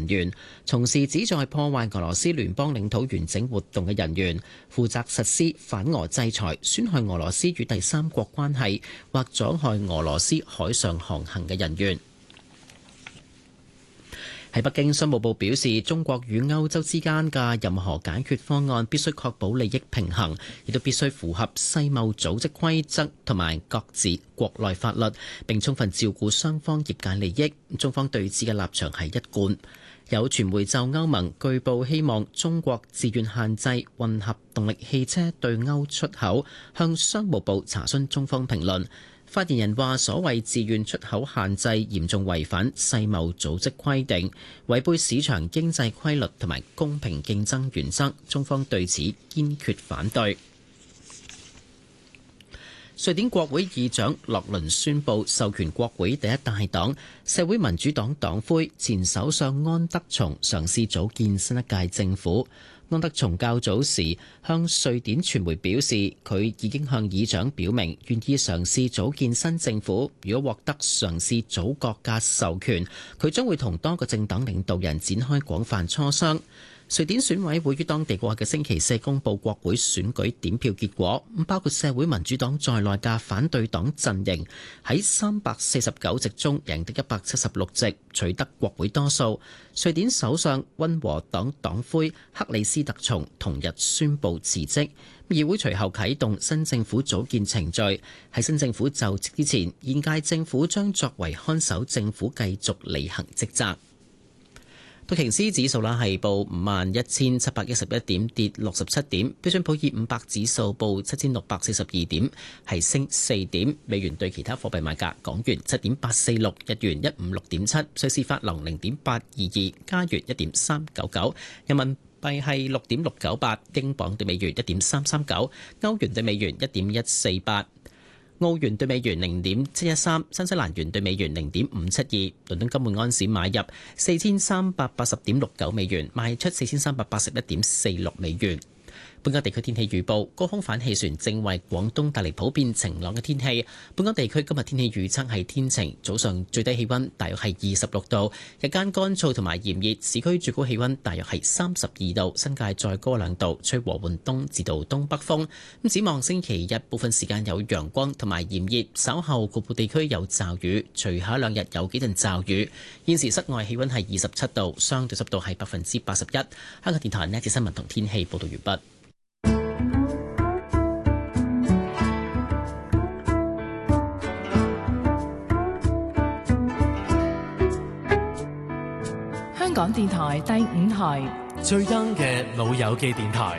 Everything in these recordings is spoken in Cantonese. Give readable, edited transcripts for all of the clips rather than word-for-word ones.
人員，從事旨在破壞俄羅斯聯邦領土完整活動嘅人員，負責實施反俄制裁，損害俄羅斯與第三國關係或阻害俄羅斯海上航行嘅人員。喺北京，商務部表示，中國與歐洲之間嘅任何解決方案必須確保利益平衡，亦都必須符合世貿組織規則同埋各自國內法律，並充分照顧雙方業界利益。中方對此嘅立場係一貫。有傳媒就歐盟據報希望中國自願限制混合動力汽車對歐出口，向商務部查詢中方評論。發言人話：所謂自願出口限制嚴重違反世貿組織規定，違背市場經濟規律同埋公平競爭原則，中方對此堅決反對。瑞典國會議長洛倫宣布授權國會第一大黨社會民主黨黨魁前首相安德松嘗試組建新一屆政府。安德松較早時向瑞典傳媒表示，佢已經向議長表明願意嘗試組建新政府。如果獲得嘗試組閣嘅授權，佢將會同多個政黨領導人展開廣泛磋商。瑞典選委會於當地過去嘅星期四公佈國會選舉點票結果，包括社會民主黨在內嘅反對黨陣營喺349席中贏得176席，取得國會多數。瑞典首相溫和黨黨魁克里斯特松同日宣布辭職，議會隨後啟動新政府組建程序。喺新政府就職之前，現屆政府將作為看守政府繼續履行職責。道瓊斯指數係報51,711點，跌67點。標準普爾500指數報7,642點，係升4點。美元對其他貨幣賣價：港元7.846，日元156.7，瑞士法郎0.822，加元1.399，人民幣係6.698，英鎊對美元1.339，歐元對美元1.148。澳元對美元0.713，新西蘭元對美元0.572，倫敦金每安士買入4380.69美元，賣出4381.46美元。本港地區天氣預報，高空反氣旋正為廣東帶嚟普遍晴朗嘅天氣。本港地區今日天氣預測係天晴，早上最低氣溫大約係26度，日間乾燥同埋炎熱，市區最高氣溫大約係32度，新界再高2度，吹和緩東至到東北風。咁展望星期日部分時間有陽光同埋炎熱，稍後局部地區有驟雨，隨後2日有幾陣驟雨。現時室外氣溫係27度，相對濕度係81%。香港電台呢節新聞同天氣報道完畢。 香港電台第5台最 young 嘅老友記電台。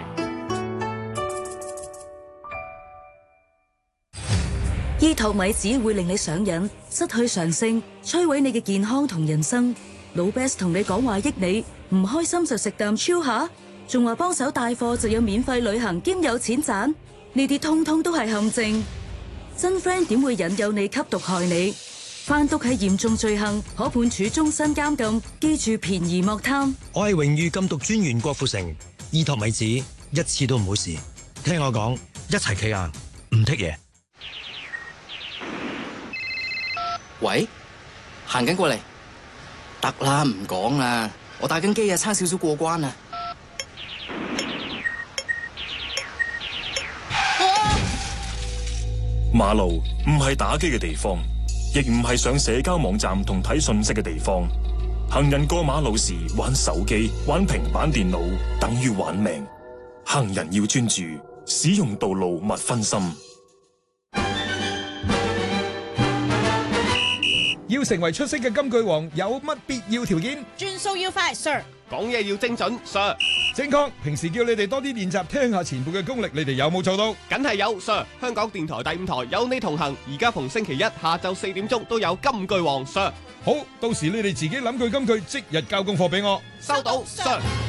醫托米只會令你上癮，失去常性，摧毀你嘅健康同人生。老 Best 同你講話益你，唔開心就食啖超下，仲話幫手帶貨就有免費旅行兼有錢賺，呢啲通通都係陷阱。真 friend 點會引誘你吸毒害你？販毒係嚴重罪行，可判處終身監禁。記住便宜莫貪。 我係榮譽禁毒專員郭富城，醫托米子一次都唔好試。聽我講，一齊企硬，唔剔嘢。 喂，行緊過嚟，得啦，唔講啦，我打緊機啊，差少少過關啊。 馬路唔係打機嘅地方，亦唔係上社交網站同睇信息嘅地方。行人過馬路時玩手機、玩平板電腦，等於玩命。行人要專注，使用道路勿分心。 要成為出色嘅金句王，有乜必要條件？ 轉數要快 ，Sir。 講嘢要精準 ，Sir。 正確。平時叫你哋多啲練習，聽下前輩嘅功力，你哋有冇做到？ 梗係有 ，Sir。香港電台第5台有你同行，而家逢星期一下晝4點鐘都有金句王 ，Sir。 好，到時你哋自己諗句金句，即日交功課俾我。 收到 ，Sir。